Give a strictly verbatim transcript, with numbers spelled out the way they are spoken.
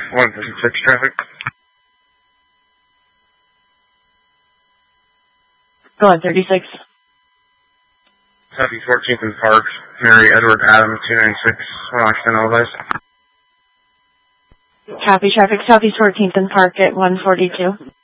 one fifty-six traffic. one thirty-six. Southeast fourteenth and Park, Mary Edward Adams, two ninety-six, Washington, Elvis. Copy traffic, Southeast fourteenth and Park at one forty-two.